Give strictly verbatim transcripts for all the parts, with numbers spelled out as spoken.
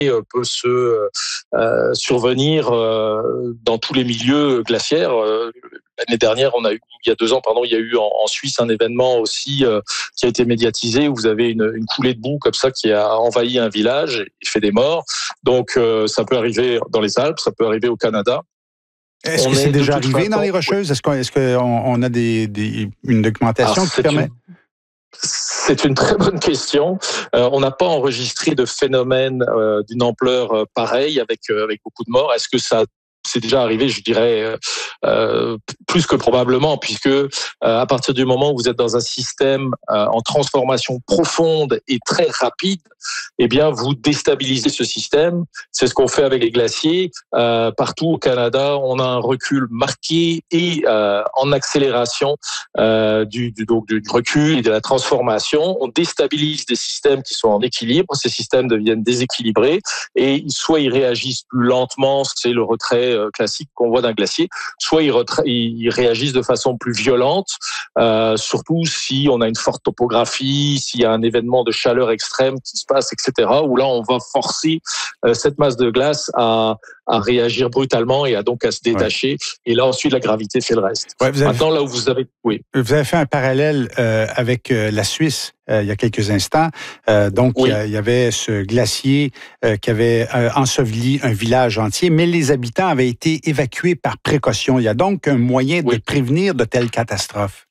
peut se euh, survenir euh, dans tous les milieux glaciaires. Euh, l'année dernière, on a eu, il y a deux ans, pardon, il y a eu en, en Suisse un événement aussi euh, qui a été médiatisé où vous avez une, une coulée de boue comme ça qui a envahi un village et fait des morts. Donc, euh, ça peut arriver dans les Alpes, ça peut arriver au Canada. Est-ce on que c'est est déjà arrivé façon, dans les Rocheuses? Est-ce qu'on, est-ce qu'on on a des, des, une documentation Alors, qui permet... Une... C'est une très bonne question. Euh, on n'a pas enregistré de phénomène euh, d'une ampleur euh, pareille avec euh, avec beaucoup de morts. Est-ce que ça c'est déjà arrivé? Je dirais euh, plus que probablement, puisque euh, à partir du moment où vous êtes dans un système euh, en transformation profonde et très rapide, eh bien vous déstabilisez ce système. C'est ce qu'on fait avec les glaciers. Euh, partout au Canada, on a un recul marqué et euh, en accélération euh, du, du, donc, du recul et de la transformation. On déstabilise des systèmes qui sont en équilibre. Ces systèmes deviennent déséquilibrés et soit ils réagissent plus lentement, c'est le retrait classique qu'on voit d'un glacier, soit ils, retra- ils réagissent de façon plus violente, euh, surtout si on a une forte topographie, s'il y a un événement de chaleur extrême qui se passe, et cetera, où là on va forcer euh, cette masse de glace à, à réagir brutalement et à donc à se détacher. Ouais. Et là ensuite la gravité fait le reste. Ouais, vous avez... Maintenant là où vous avez... Oui. Vous avez fait un parallèle euh, avec euh, la Suisse. Euh, il y a quelques instants. Euh, donc, oui. il y avait ce glacier euh, qui avait euh, enseveli un village entier, mais les habitants avaient été évacués par précaution. Il y a donc un moyen oui. de prévenir de telles catastrophes.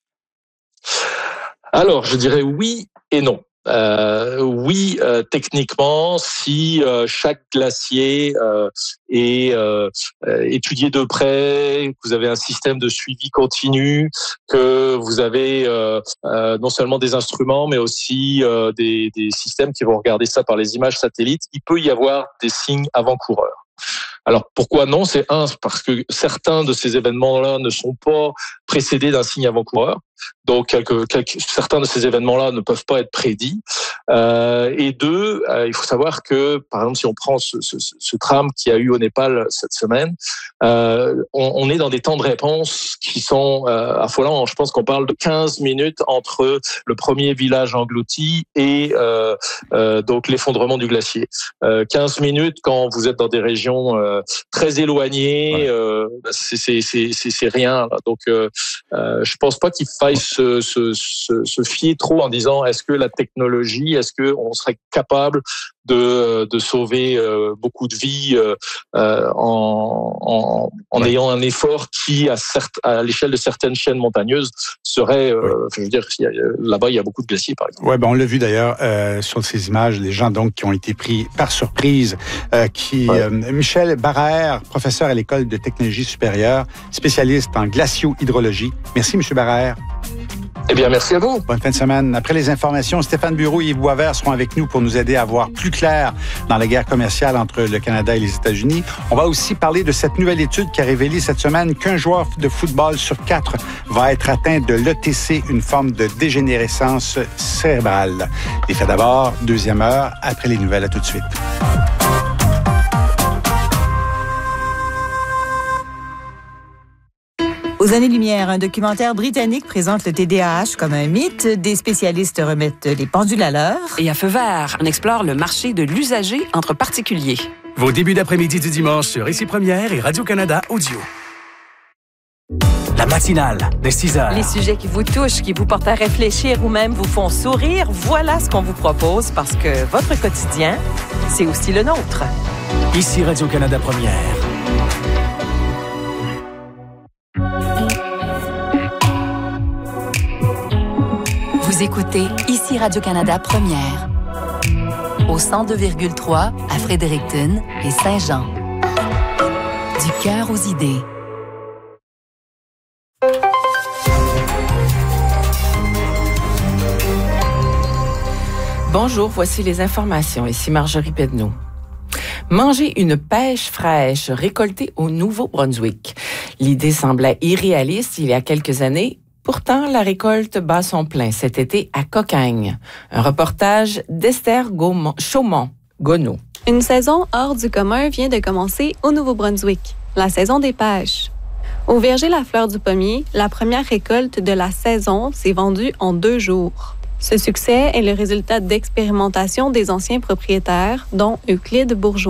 Alors, je dirais oui et non. Euh, oui, euh, techniquement, si euh, chaque glacier euh, est euh, étudié de près, que vous avez un système de suivi continu, que vous avez euh, euh, non seulement des instruments, mais aussi euh, des, des systèmes qui vont regarder ça par les images satellites, il peut y avoir des signes avant-coureurs. Alors pourquoi non? C'est un, parce que certains de ces événements-là ne sont pas précédés d'un signe avant-coureur. Donc quelques, quelques, certains de ces événements-là ne peuvent pas être prédits. Euh, et deux, euh, il faut savoir que, par exemple, si on prend ce, ce, ce tram qu'il y a eu au Népal cette semaine, euh, on, on est dans des temps de réponse qui sont euh, affolants. Je pense qu'on parle de quinze minutes entre le premier village englouti et euh, euh, donc l'effondrement du glacier. Euh, quinze minutes quand vous êtes dans des régions euh, très éloignées, ouais. euh, c'est, c'est, c'est, c'est, c'est rien. Là. Donc, euh, euh, je pense pas qu'il faille se, se, se, se fier trop en disant est-ce que la technologie, est-ce que on serait capable de, de sauver euh, beaucoup de vies euh, en, en, en ouais. ayant un effort qui, à, certes, à l'échelle de certaines chaînes montagneuses, serait, euh, ouais. je veux dire, il y a, là-bas, il y a beaucoup de glaciers, par exemple. Oui, ben on l'a vu d'ailleurs euh, sur ces images, les gens donc qui ont été pris par surprise, euh, qui ouais. euh, Michel Baraher, professeur à l'École de technologie supérieure, spécialiste en glacio-hydrologie. Merci, M. Baraher. Eh bien, merci à vous. Bonne fin de semaine. Après les informations, Stéphane Bureau et Yves Boisvert seront avec nous pour nous aider à voir plus clair dans la guerre commerciale entre le Canada et les États-Unis. On va aussi parler de cette nouvelle étude qui a révélé cette semaine qu'un joueur de football sur quatre va être atteint de l'E T C, une forme de dégénérescence cérébrale. Les faits d'abord, deuxième heure, après les nouvelles. À tout de suite. Aux années-lumière, un documentaire britannique présente le T D A H comme un mythe. Des spécialistes remettent les pendules à l'heure. Et à Feu vert, on explore le marché de l'usager entre particuliers. Vos débuts d'après-midi du dimanche sur Ici Première et Radio-Canada Audio. La matinale de six heures. Les sujets qui vous touchent, qui vous portent à réfléchir ou même vous font sourire, voilà ce qu'on vous propose parce que votre quotidien, c'est aussi le nôtre. Ici Radio-Canada Première. Vous écoutez Ici Radio-Canada Première. Au cent deux virgule trois à Fredericton et Saint-Jean. Du cœur aux idées. Bonjour, voici les informations. Ici Marjorie Pedneau. Manger une pêche fraîche récoltée au Nouveau-Brunswick. L'idée semblait irréaliste il y a quelques années. Pourtant, la récolte bat son plein cet été à Cocagne. Un reportage d'Esther Gaumont, Chaumont, Gonneau. Une saison hors du commun vient de commencer au Nouveau-Brunswick, la saison des pêches. Au verger La Fleur du Pommier, la première récolte de la saison s'est vendue en deux jours. Ce succès est le résultat d'expérimentations des anciens propriétaires, dont Euclide Bourgeois.